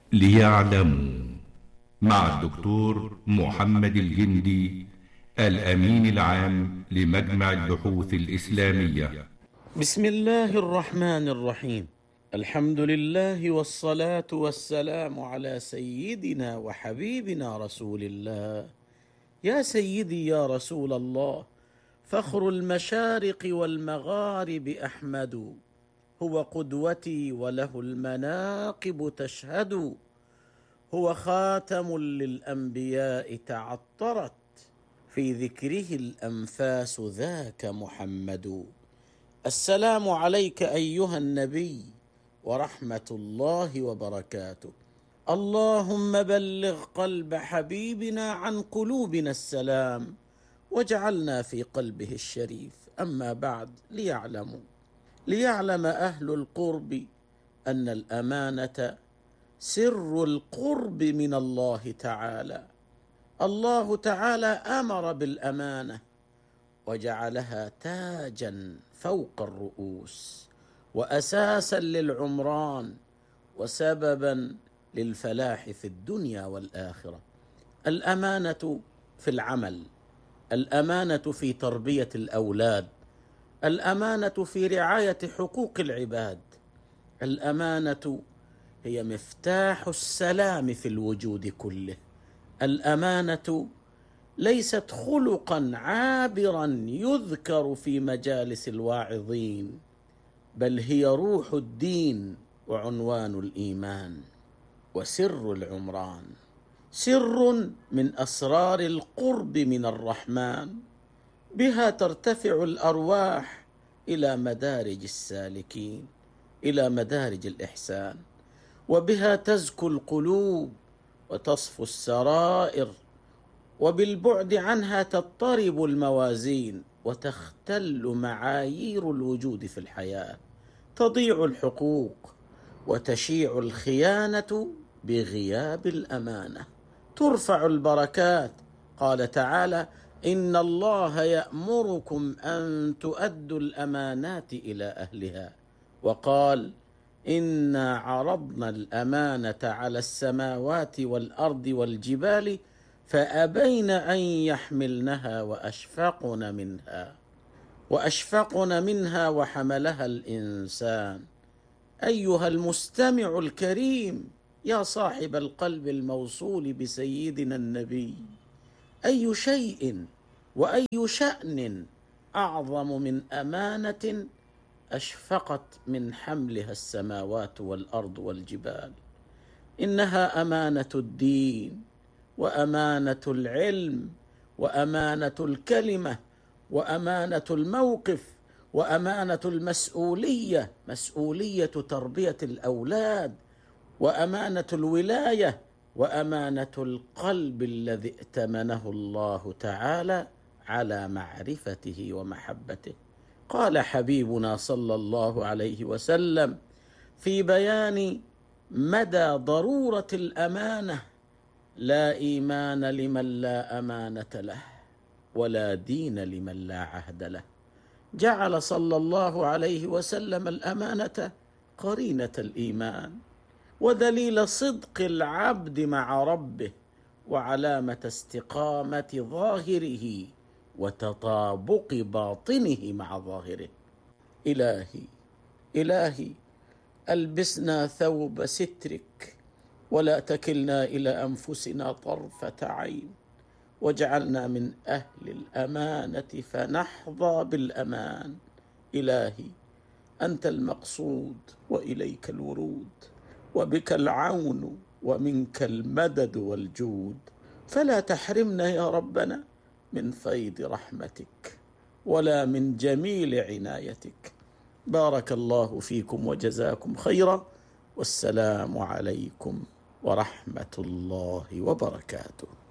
ليعلموا مع الدكتور محمد الجندي، الأمين العام لمجمع البحوث الإسلامية. بسم الله الرحمن الرحيم. الحمد لله والصلاة والسلام على سيدنا وحبيبنا رسول الله. يا سيدي يا رسول الله، فخر المشارق والمغارب أحمد، هو قدوتي وله المناقب تشهد، هو خاتم للأنبياء تعطرت، في ذكره الأنفاس ذاك محمد. السلام عليك أيها النبي ورحمة الله وبركاته. اللهم بلغ قلب حبيبنا عن قلوبنا السلام، واجعلنا في قلبه الشريف. أما بعد، ليعلم أهل القرب أن الأمانة سر القرب من الله تعالى. الله تعالى أمر بالأمانة وجعلها تاجا فوق الرؤوس، وأساسا للعمران، وسببا للفلاح في الدنيا والآخرة. الأمانة في العمل، الأمانة في تربية الأولاد، الأمانة في رعاية حقوق العباد. الأمانة هي مفتاح السلام في الوجود كله. الأمانة ليست خلقا عابرا يذكر في مجالس الواعظين، بل هي روح الدين وعنوان الإيمان وسر العمران، سر من أسرار القرب من الرحمن. بها ترتفع الأرواح إلى مدارج السالكين، إلى مدارج الإحسان، وبها تزكو القلوب وتصفو السرائر، وبالبعد عنها تضطرب الموازين وتختل معايير الوجود في الحياة، تضيع الحقوق وتشيع الخيانة بغياب الأمانة، ترفع البركات. قال تعالى: إن الله يأمركم أن تؤدوا الأمانات إلى أهلها. وقال: إنا عرضنا الأمانة على السماوات والأرض والجبال فأبين أن يحملنها وأشفقن منها وحملها الإنسان. أيها المستمع الكريم، يا صاحب القلب الموصول بسيدنا النبي، أي شيء وأي شأن أعظم من أمانة أشفقت من حملها السماوات والأرض والجبال؟ إنها أمانة الدين، وأمانة العلم، وأمانة الكلمة، وأمانة الموقف، وأمانة المسؤولية، مسؤولية تربية الأولاد، وأمانة الولاية، وأمانة القلب الذي ائتمنه الله تعالى على معرفته ومحبته. قال حبيبنا صلى الله عليه وسلم في بيان مدى ضرورة الأمانة: لا إيمان لمن لا أمانة له، ولا دين لمن لا عهد له. جعل صلى الله عليه وسلم الأمانة قرينة الإيمان، ودليل صدق العبد مع ربه، وعلامة استقامة ظاهره وتطابق باطنه مع ظاهره. إلهي ألبسنا ثوب سترك، ولا تكلنا إلى أنفسنا طرفة عين، واجعلنا من أهل الأمانة فنحظى بالأمان. إلهي أنت المقصود وإليك الورود، وبك العون ومنك المدد والجود، فلا تحرمنا يا ربنا من فيض رحمتك ولا من جميل عنايتك. بارك الله فيكم وجزاكم خيرا، والسلام عليكم ورحمة الله وبركاته.